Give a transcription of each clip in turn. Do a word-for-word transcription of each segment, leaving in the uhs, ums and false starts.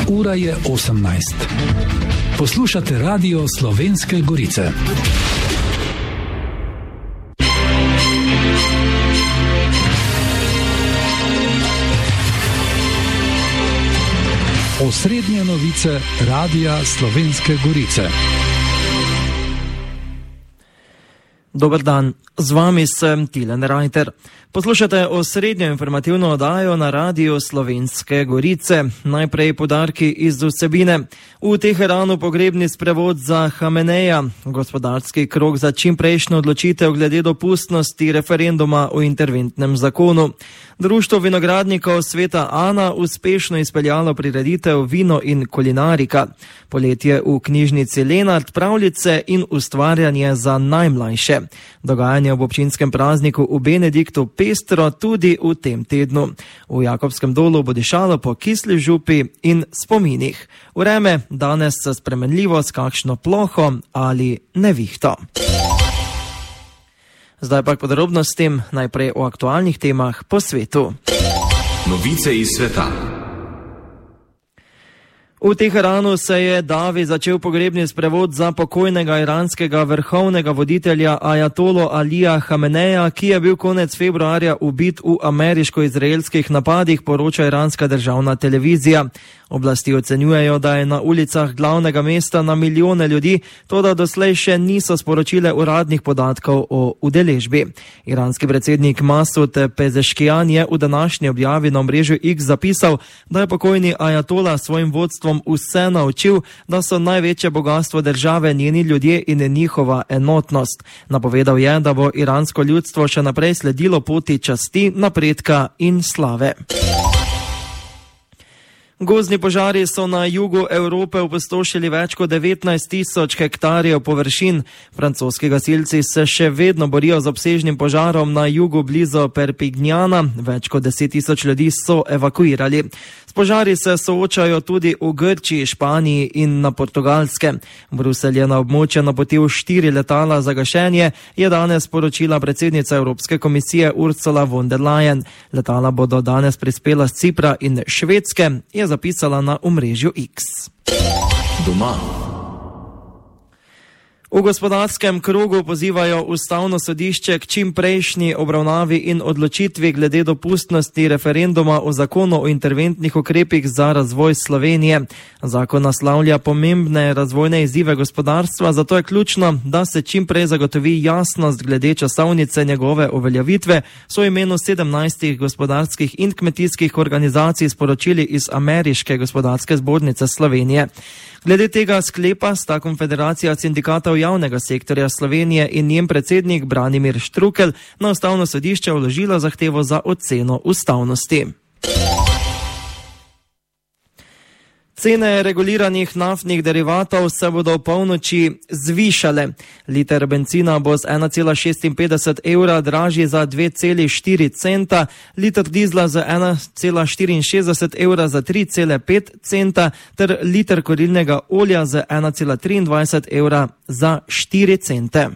Ura je osemnajst. Poslušate Radio Slovenske Gorice. Osrednje novice Radia Slovenske Gorice. Dober dan, z vami sem Tilen Rajter. Poslušate osrednjo informativno oddajo na Radiu Slovenske Gorice. Najprej poudarki iz vsebine. V Teheranu pogrebni sprevod za Hameneja, gospodarski krog za čimprejšnjo odločitev glede dopustnosti referenduma o interventnem zakonu. Društvo vinogradnikov Sveta Ana uspešno izpeljalo prireditev Vino in kulinarika. Poletje v knjižnici Lenart, pravljice in ustvarjanje za najmlajše. Dogajanje ob občinskem prazniku v Benediktu pestro tudi v tem tednu. V Jakobskem dolu bo dišalo po kisli župi in spominih. Vreme danes se spremenljivo s kakšno ploho ali nevihto. Zdaj pa k podrobnostim, najprej o aktualnih temah po svetu. Novice iz sveta. V Teheranu se je davi začel pogrebni sprevod za pokojnega iranskega vrhovnega voditelja ajatolo Alija Hameneja, ki je bil konec februarja ubit v ameriško-izraelskih napadih, poroča iranska državna televizija. Oblasti ocenjujejo, da je na ulicah glavnega mesta na milijone ljudi, toda doslej še niso sporočile uradnih podatkov o udeležbi. Iranski predsednik Masud Pezeškijan je v današnji objavi na omrežju X zapisal, da je pokojni ajatola svojim vodstvom vse naučil, da so največje bogatstvo države njeni ljudje in njihova enotnost. Napovedal je, da bo iransko ljudstvo še naprej sledilo poti časti, napredka in slave. Gozdni požari so na jugu Evrope opustošili več kot devetnajst tisoč hektarjev površin. Francoski gasilci se še vedno borijo z obsežnim požarom na jugu blizu Perpignana. Več kot deset tisoč ljudi so evakuirali. S požari se soočajo tudi v Grčiji, Španiji in na Portugalskem. Bruselj je na območje napotil štiri letala za gašenje, je danes poročila predsednica Evropske komisije Ursula von der Leyen. Letala bodo danes prispela z Cipra in Švedske, je zapisala na omrežju X. Doma. V gospodarskem krogu pozivajo ustavno sodišče k čimprejšnji obravnavi in odločitvi glede dopustnosti referenduma o zakonu o interventnih ukrepih za razvoj Slovenije. Zakon naslavlja pomembne razvojne izzive gospodarstva, zato je ključno, da se čimprej zagotovi jasnost glede časovnice njegove uveljavitve, so v imenu sedemnajstih gospodarskih in kmetijskih organizacij sporočili iz Ameriške gospodarske zbornice Slovenije. Glede tega sklepa sta Konfederacija sindikatov javnega sektorja Slovenije in njen predsednik Branimir Štrukelj na ustavno sodišče vložila zahtevo za oceno ustavnosti. Cene reguliranih naftnih derivatov se bodo v polnoči zvišale. Liter bencina bo z ena cela šestinpetdeset evra dražji za dve celi štiri centa, liter dizla za ena cela štiriinšestdeset evra za tri cele pet centa ter liter kurilnega olja za ena cela triindvajset evra za štiri cente.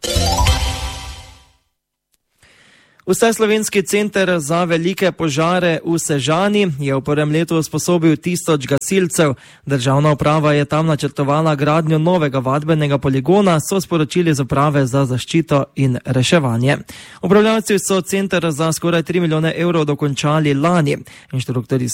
Vseslovenski center za velike požare v Sežani je v prvem letu usposobil tisoč gasilcev. Državna uprava je tam načrtovala gradnjo novega vadbenega poligona, so sporočili z uprave za zaščito in reševanje. Upravljavci so center za skoraj tri milijone evrov dokončali lani. Inštruktorji